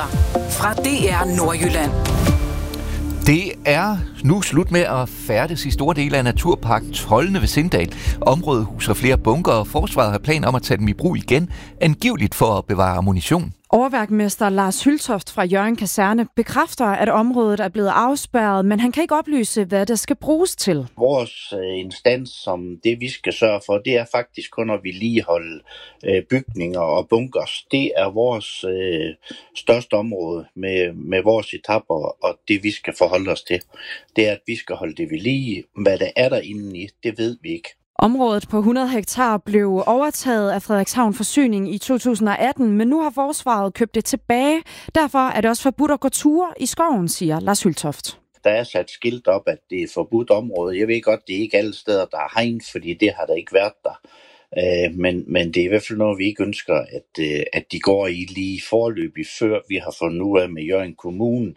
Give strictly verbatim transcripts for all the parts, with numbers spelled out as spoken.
Nyheder fra D R Nordjylland. Det er nu slut med at færdes i store dele af Naturpark Toldene ved Sindal. Området huser flere bunker, og forsvaret har planer om at tage dem i brug igen, angiveligt for at bevare ammunition. Overværkmester Lars Hyltoft fra Hjørring Kaserne bekræfter, at området er blevet afspærret, men han kan ikke oplyse, hvad det skal bruges til. Vores øh, instans, som det vi skal sørge for, det er faktisk kun at vedligeholde øh, bygninger og bunkers. Det er vores øh, største område med, med vores etapper, og det vi skal forholde os til. Det er, at vi skal holde det ved lige. Hvad der er derinde i, det ved vi ikke. Området på hundrede hektar blev overtaget af Frederikshavn Forsyning i to tusind og atten, men nu har forsvaret købt det tilbage. Derfor er det også forbudt at gå ture i skoven, siger Lars Hyltoft. Der er sat skilt op, at det er forbudt område. Jeg ved godt, det er ikke alle steder, der er hegn, fordi det har der ikke været der. Men, men det er i hvert fald noget, vi ikke ønsker, at, at de går i lige forløbig, før vi har fundet ud af med Hjørring Kommune,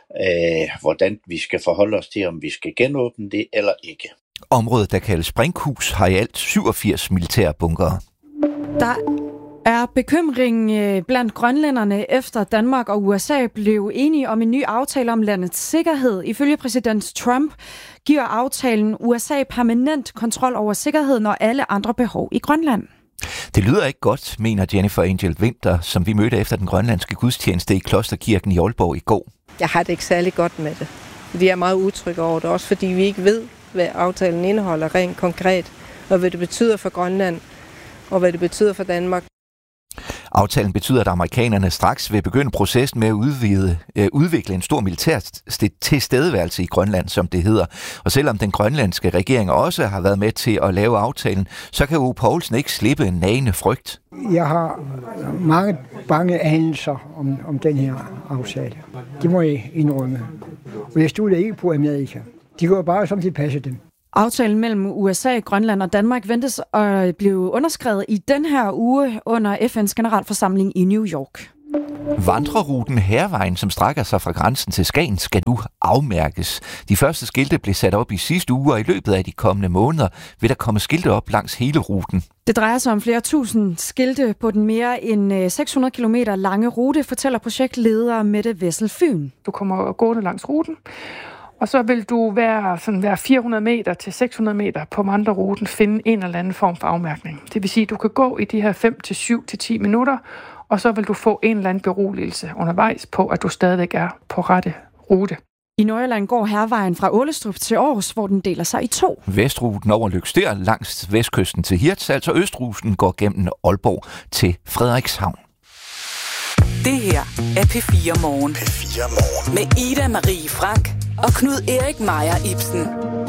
hvordan vi skal forholde os til, om vi skal genåbne det eller ikke. Området, der kaldes Springhus, har i alt syvogfirs militærbunker. Der er bekymring blandt grønlænderne efter Danmark og U S A blev enige om en ny aftale om landets sikkerhed. Ifølge præsident Trump giver aftalen U S A permanent kontrol over sikkerheden og alle andre behov i Grønland. Det lyder ikke godt, mener Jennifer Angel Winther, som vi mødte efter den grønlandske gudstjeneste i Klosterkirken i Aalborg i går. Jeg har det ikke særlig godt med det, fordi jeg er meget utryg over det, også fordi vi ikke ved, hvad aftalen indeholder rent konkret, og hvad det betyder for Grønland, og hvad det betyder for Danmark. Aftalen betyder, at amerikanerne straks vil begynde processen med at udvide, øh, udvikle en stor militær tilstedeværelse i Grønland, som det hedder. Og selvom den grønlandske regering også har været med til at lave aftalen, så kan Ove Poulsen ikke slippe en nagende frygt. Jeg har mange bange anelser om, om den her aftale. Det må jeg indrømme. Og jeg stoler ikke på Amerika. De går bare, som det passer dem. Aftalen mellem U S A, Grønland og Danmark ventes at blive underskrevet i den her uge under F N's generalforsamling i New York. Vandreruten Hærvejen, som strækker sig fra grænsen til Skagen, skal nu afmærkes. De første skilte blev sat op i sidste uge, og i løbet af de kommende måneder vil der komme skilte op langs hele ruten. Det drejer sig om flere tusind skilte på den mere end seks hundrede kilometer lange rute, fortæller projektleder Mette Wessel Fyn. Du kommer gående langs ruten, og så vil du være, sådan være fire hundrede meter til seks hundrede meter på vandreruten finde en eller anden form for afmærkning. Det vil sige, at du kan gå i de her fem til syv til ti minutter, og så vil du få en eller anden beroligelse undervejs på, at du stadigvæk er på rette rute. I Nordjylland går Hærvejen fra Ålestrup til Aarhus, hvor den deler sig i to. Vestruten over Løgstør langs vestkysten til Hirtshals, og østruten går gennem Aalborg til Frederikshavn. Det her er P fire Morgen. P fire Morgen. Med Ida Marie Frank og Knud Erik Meier Ibsen.